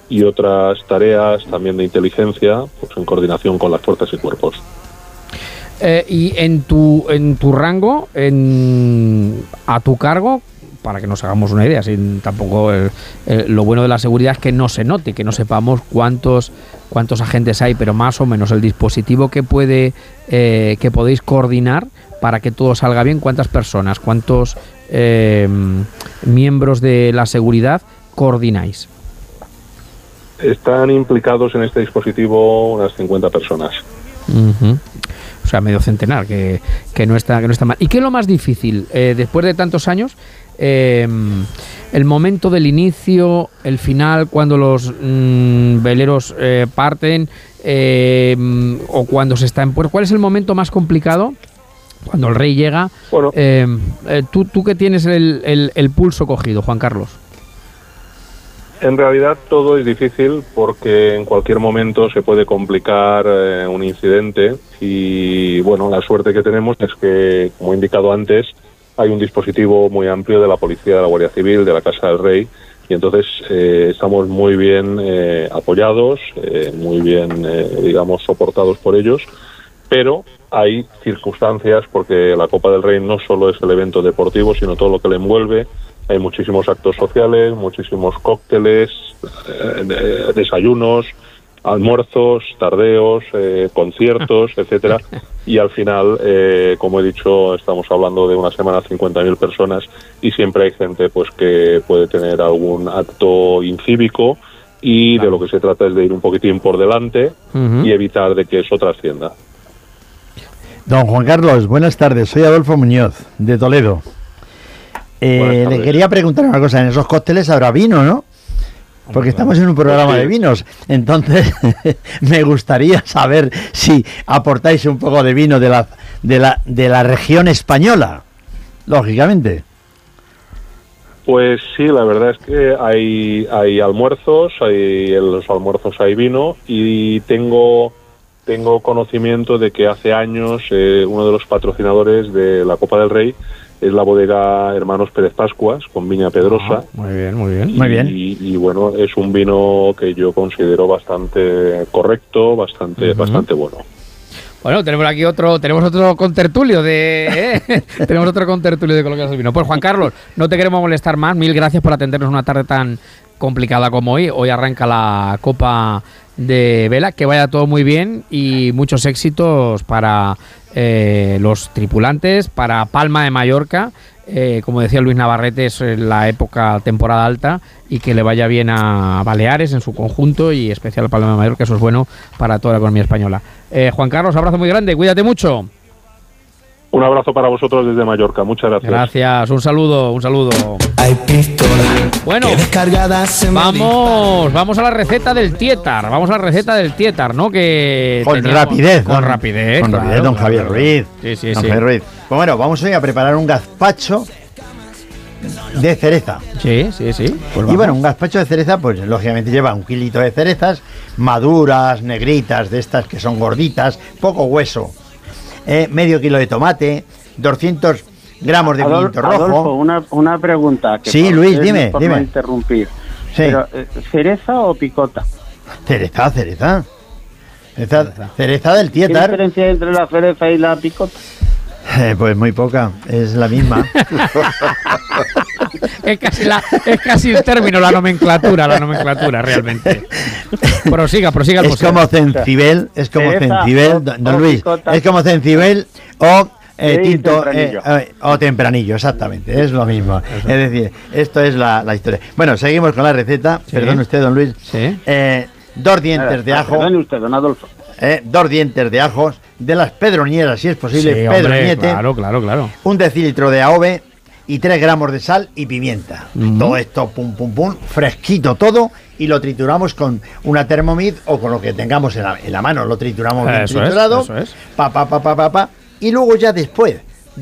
y otras tareas también de inteligencia, pues en coordinación con las fuerzas y cuerpos. Y en tu rango, a tu cargo, para que nos hagamos una idea, sin tampoco lo bueno de la seguridad es que no se note, que no sepamos cuántos agentes hay, pero más o menos el dispositivo que podéis coordinar para que todo salga bien. ¿Cuántas personas, cuántos miembros de la seguridad coordináis? Están implicados en este dispositivo unas 50 personas. Uh-huh. O sea, medio centenar, que no está mal. ¿Y qué es lo más difícil después de tantos años? El momento del inicio, el final, cuando los veleros parten, o cuando se está en puerto. ¿Cuál es el momento más complicado? Cuando el rey llega. Bueno, tú que tienes el pulso cogido, Juan Carlos. En realidad todo es difícil porque en cualquier momento se puede complicar un incidente y bueno, la suerte que tenemos es que, como he indicado antes, hay un dispositivo muy amplio de la policía, de la Guardia Civil, de la Casa del Rey, y entonces estamos muy bien apoyados, muy bien, digamos, soportados por ellos, pero hay circunstancias porque la Copa del Rey no solo es el evento deportivo, sino todo lo que le envuelve. Hay muchísimos actos sociales, muchísimos cócteles, desayunos, almuerzos, tardeos, conciertos, etcétera. Y al final, como he dicho, estamos hablando de una semana 50.000 personas y siempre hay gente pues que puede tener algún acto incívico y de lo que se trata es de ir un poquitín por delante y evitar de que eso trascienda. Don Juan Carlos, buenas tardes. Soy Adolfo Muñoz, de Toledo. Le quería preguntar una cosa. En esos cócteles habrá vino, ¿no? Porque estamos en un programa de vinos. Entonces, me gustaría saber si aportáis un poco de vino de la región española, lógicamente. Pues sí, la verdad es que hay almuerzos, en los almuerzos hay vino y tengo conocimiento de que hace años uno de los patrocinadores de la Copa del Rey es la bodega Hermanos Pérez Pascuas, con Viña Pedrosa. Muy bien. Y bueno, es un vino que yo considero bastante correcto, bastante bueno. Bueno, tenemos otro contertulio tenemos otro contertulio de colocar el vino. Pues Juan Carlos, no te queremos molestar más. Mil gracias por atendernos una tarde tan complicada como hoy. Hoy arranca la Copa de Vela, que vaya todo muy bien y muchos éxitos para los tripulantes, para Palma de Mallorca, como decía Luis Navarrete, es la temporada alta, y que le vaya bien a Baleares en su conjunto y especial a Palma de Mallorca, eso es bueno para toda la economía española. Juan Carlos, abrazo muy grande, cuídate mucho. Un abrazo para vosotros desde Mallorca, muchas gracias. Gracias, un saludo. Bueno, vamos a la receta del Tietar, ¿no? Que con rapidez, claro, don Javier Ruiz. Sí. Javier Ruiz. Pues bueno, vamos hoy a preparar un gazpacho de cereza. Sí. Pues y bueno, un gazpacho de cereza, pues lógicamente lleva 1 kilito de cerezas, maduras, negritas, de estas que son gorditas, poco hueso. Medio kilo de tomate, 200 gramos de pimiento rojo. Adolfo, una pregunta. Sí, Luis, dime. No interrumpir. Sí. Pero, ¿cereza o picota? Cereza del Tietar. ¿Qué diferencia hay entre la cereza y la picota? Pues muy poca, es la misma. es casi el término, la nomenclatura realmente. Prosiga. Es como cencibel, don Luis, es como cencibel o tinto o tempranillo, exactamente, es lo mismo. Eso. Es decir, esto es la historia. Bueno, seguimos con la receta. Sí. Perdone usted, don Luis. Sí. 2 dientes de ajo. Perdone usted, don Adolfo. 2 dientes de ajos, de las pedroñeras, si es posible, sí, pedroñete. Hombre, claro. 1 decilitro de AOVE y 3 gramos de sal y pimienta. Todo esto, pum, fresquito todo, y lo trituramos con una Thermomix o con lo que tengamos en la mano. Lo trituramos bien triturado. Eso es. Y luego ya después,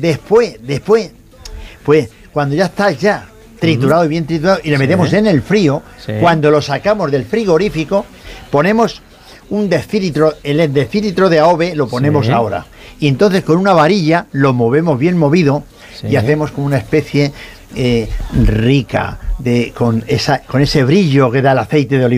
pues cuando ya está triturado y bien triturado, y le metemos en el frío, cuando lo sacamos del frigorífico, ponemos el decilitro de AOVE lo ponemos ahora. Y entonces con una varilla lo movemos bien movido y hacemos como una especie rica con ese brillo que da el aceite de oliva.